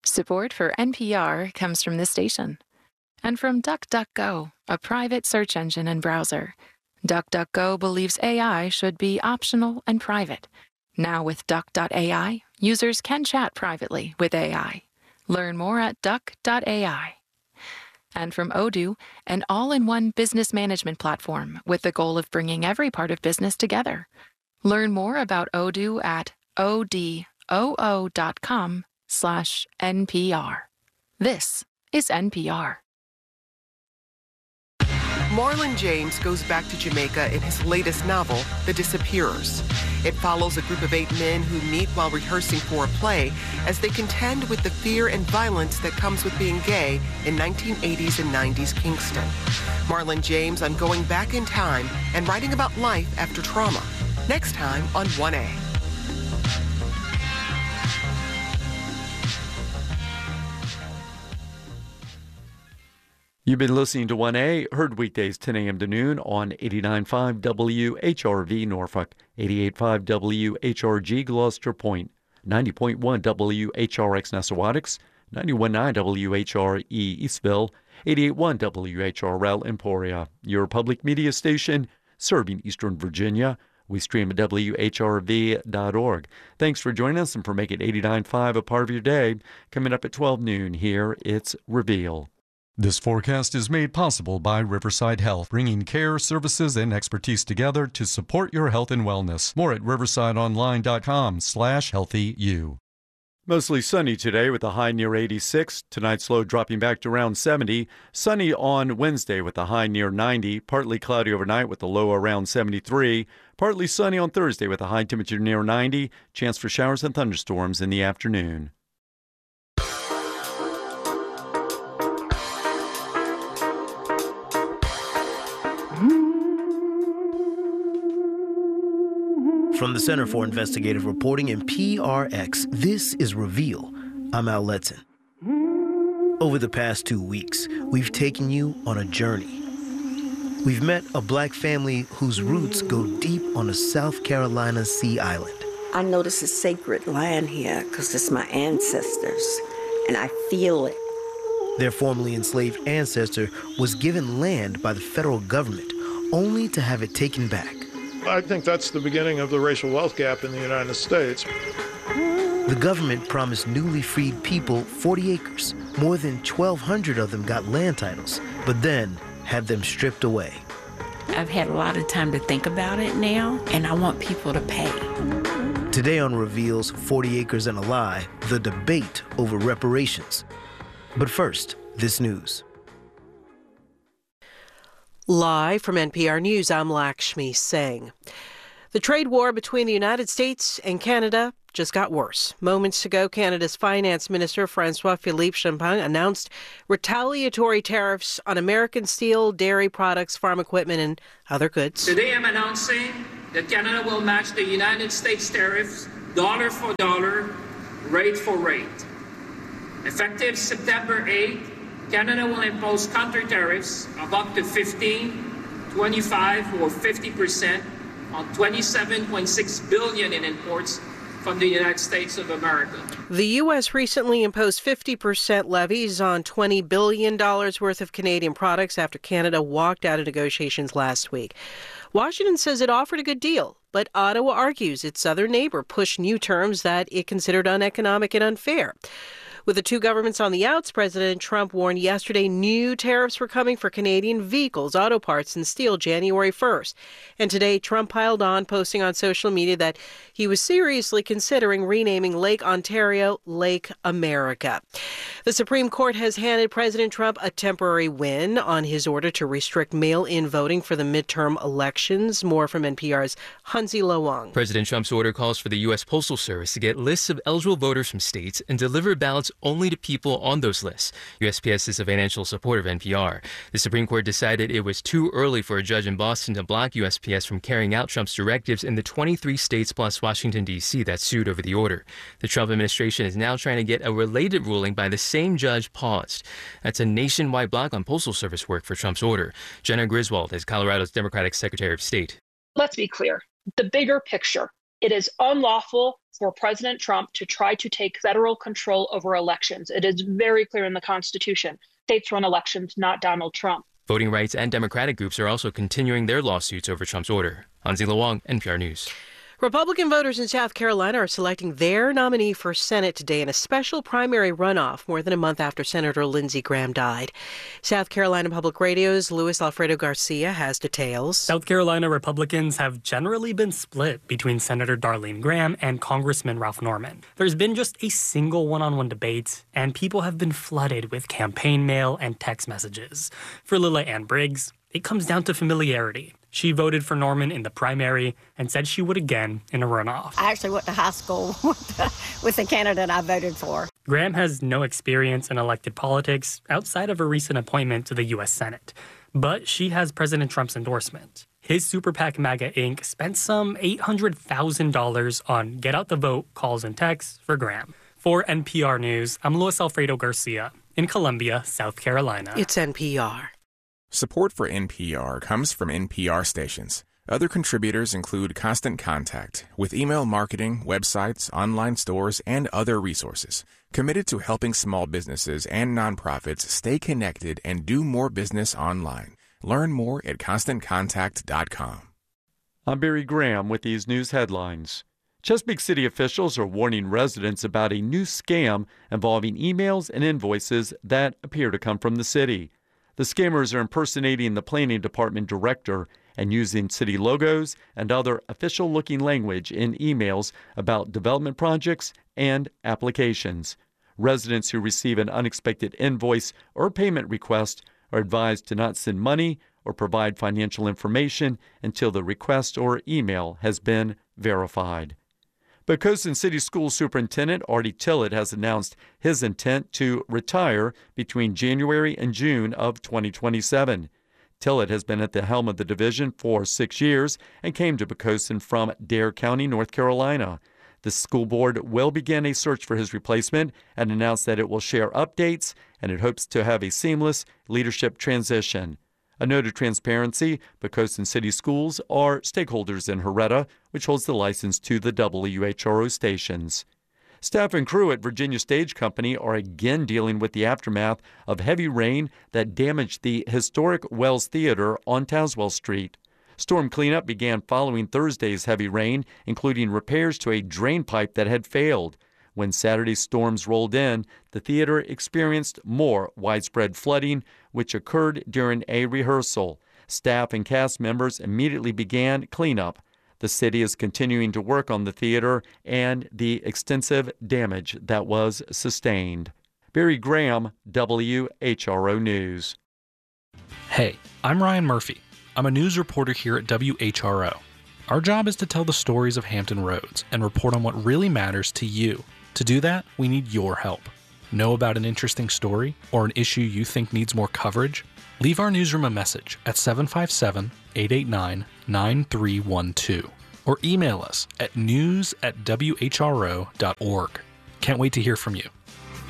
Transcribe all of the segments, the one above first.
Support for NPR comes from this station and from DuckDuckGo, a private search engine and browser. DuckDuckGo believes AI should be optional and private. Now with Duck.ai, users can chat privately with AI. Learn more at Duck.ai. And from Odoo, an all-in-one business management platform with the goal of bringing every part of business together. Learn more about Odoo at odoo.com/NPR. This is NPR. Marlon James goes back to Jamaica in his latest novel, The Disappearers. It follows a group of 8 men who meet while rehearsing for a play as they contend with the fear and violence that comes with being gay in 1980s and 90s Kingston. Marlon James on going back in time and writing about life after trauma. Next time on 1A. You've been listening to 1A, heard weekdays 10 a.m. to noon on 89.5 WHRV Norfolk, 88.5 WHRG Gloucester Point, 90.1 WHRX Nessawadox, 91.9 WHRE Eastville, 88.1 WHRL Emporia, your public media station serving Eastern Virginia. We stream at WHRV.org. Thanks for joining us and for making 89.5 a part of your day. Coming up at 12 noon here, it's Reveal. This forecast is made possible by Riverside Health, bringing care, services, and expertise together to support your health and wellness. More at riversideonline.com/healthyu. Mostly sunny today with a high near 86. Tonight's low dropping back to around 70. Sunny on Wednesday with a high near 90. Partly cloudy overnight with a low around 73. Partly sunny on Thursday with a high temperature near 90. Chance for showers and thunderstorms in the afternoon. From the Center for Investigative Reporting and PRX, this is Reveal. I'm Al Letson. Over the past 2 weeks, we've taken you on a journey. We've met a black family whose roots go deep on a South Carolina sea island. I know this is sacred land here because it's my ancestors, and I feel it. Their formerly enslaved ancestor was given land by the federal government, only to have it taken back. I think that's the beginning of the racial wealth gap in the United States. The government promised newly freed people 40 acres. More than 1,200 of them got land titles, but then had them stripped away. I've had a lot of time to think about it now, and I want people to pay. Today on Reveal's 40 Acres and a Lie, the debate over reparations. But first, this news. Live from NPR News, I'm Lakshmi Singh. The trade war between the United States and Canada just got worse. Moments ago, Canada's Finance Minister François-Philippe Champagne announced retaliatory tariffs on American steel, dairy products, farm equipment, and other goods. Today I'm announcing that Canada will match the United States tariffs dollar for dollar, rate for rate. Effective September 8th, Canada will impose counter tariffs of up to 15, 25, or 50% on $27.6 billion in imports from the United States of America. The U.S. recently imposed 50% levies on $20 billion worth of Canadian products after Canada walked out of negotiations last week. Washington says it offered a good deal, but Ottawa argues its southern neighbor pushed new terms that it considered uneconomic and unfair. With the two governments on the outs, President Trump warned yesterday new tariffs were coming for Canadian vehicles, auto parts, and steel January 1st. And today, Trump piled on, posting on social media that he was seriously considering renaming Lake Ontario Lake America. The Supreme Court has handed President Trump a temporary win on his order to restrict mail-in voting for the midterm elections. More from NPR's Hansi Lo Wang. President Trump's order calls for the U.S. Postal Service to get lists of eligible voters from states and deliver ballots only to people on those lists. USPS is a financial supporter of NPR. The Supreme Court decided it was too early for a judge in Boston to block USPS from carrying out Trump's directives in the 23 states plus Washington, D.C. that sued over the order. The Trump administration is now trying to get a related ruling by the same judge paused. That's a nationwide block on Postal Service work for Trump's order. Jenna Griswold is Colorado's Democratic Secretary of State. Let's be clear. The bigger picture It is unlawful for President Trump to try to take federal control over elections. It is very clear in the Constitution. States run elections, not Donald Trump. Voting rights and Democratic groups are also continuing their lawsuits over Trump's order. Hansi Lawang, NPR News. Republican voters in South Carolina are selecting their nominee for Senate today in a special primary runoff more than a month after Senator Lindsey Graham died. South Carolina Public Radio's Luis Alfredo Garcia has details. South Carolina Republicans have generally been split between Senator Darlene Graham and Congressman Ralph Norman. There's been just a single one-on-one debate, and people have been flooded with campaign mail and text messages. For Lila Ann Briggs, it comes down to familiarity. She voted for Norman in the primary and said she would again in a runoff. I actually went to high school with the candidate I voted for. Graham has no experience in elected politics outside of a recent appointment to the U.S. Senate, but she has President Trump's endorsement. His Super PAC MAGA Inc. spent some $800,000 on get out the vote calls and texts for Graham. For NPR News, I'm Luis Alfredo Garcia in Columbia, South Carolina. It's NPR. Support for NPR comes from NPR stations. Other contributors include Constant Contact, with email marketing, websites, online stores, and other resources, committed to helping small businesses and nonprofits stay connected and do more business online. Learn more at ConstantContact.com. I'm Barry Graham with these news headlines. Chesapeake City officials are warning residents about a new scam involving emails and invoices that appear to come from the city. The scammers are impersonating the planning department director and using city logos and other official-looking language in emails about development projects and applications. Residents who receive an unexpected invoice or payment request are advised to not send money or provide financial information until the request or email has been verified. Poquoson City School Superintendent Artie Tillett has announced his intent to retire between January and June of 2027. Tillett has been at the helm of the division for 6 years and came to Poquoson from Dare County, North Carolina. The school board will begin a search for his replacement and announced that it will share updates, and it hopes to have a seamless leadership transition. A note of transparency, Poquoson City Schools are stakeholders in Heretta, which holds the license to the WHRO stations. Staff and crew at Virginia Stage Company are again dealing with the aftermath of heavy rain that damaged the historic Wells Theater on Tazewell Street. Storm cleanup began following Thursday's heavy rain, including repairs to a drain pipe that had failed. When Saturday's storms rolled in, the theater experienced more widespread flooding, which occurred during a rehearsal. Staff and cast members immediately began cleanup. The city is continuing to work on the theater and the extensive damage that was sustained. Barry Graham, WHRO News. Hey, I'm Ryan Murphy. I'm a news reporter here at WHRO. Our job is to tell the stories of Hampton Roads and report on what really matters to you. To do that, we need your help. Know about an interesting story or an issue you think needs more coverage? Leave our newsroom a message at 757-889-9312 or email us at news@whro.org. Can't wait to hear from you.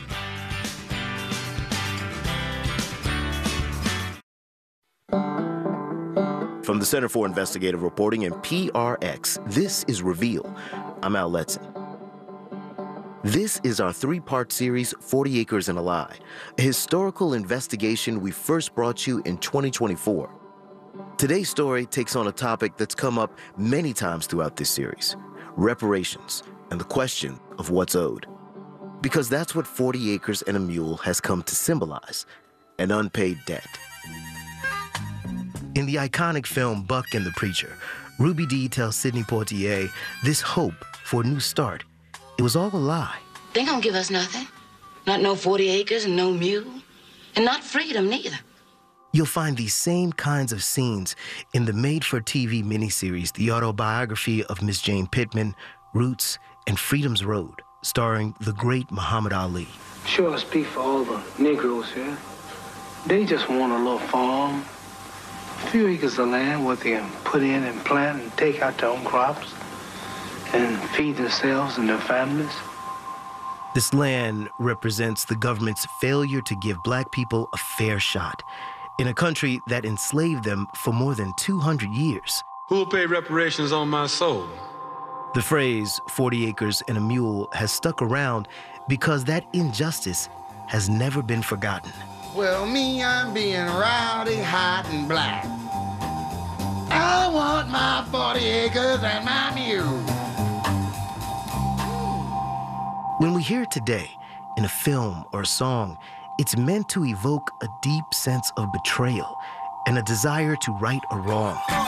From the Center for Investigative Reporting and PRX, this is Reveal. I'm Al Letson. This is our 3-part series, 40 Acres and a Lie, a historical investigation we first brought you in 2024. Today's story takes on a topic that's come up many times throughout this series, reparations and the question of what's owed. Because that's what 40 Acres and a Mule has come to symbolize, an unpaid debt. In the iconic film Buck and the Preacher, Ruby Dee tells Sidney Poitier this hope for a new start, it was all a lie. They don't give us nothing. Not no 40 acres and no mule. And not freedom, neither. You'll find these same kinds of scenes in the made-for-TV miniseries, The Autobiography of Miss Jane Pittman, Roots, and Freedom's Road, starring the great Muhammad Ali. Sure, I speak for all the Negroes here. They just want a little farm, a few acres of land where they can put in and plant and take out their own crops and feed themselves and their families. This land represents the government's failure to give black people a fair shot in a country that enslaved them for more than 200 years. Who will pay reparations on my soul? The phrase 40 acres and a mule has stuck around because that injustice has never been forgotten. Well, me, I'm being rowdy, hot, and black. I want my 40 acres and my mule. When we hear it today, in a film or a song, it's meant to evoke a deep sense of betrayal and a desire to right a wrong.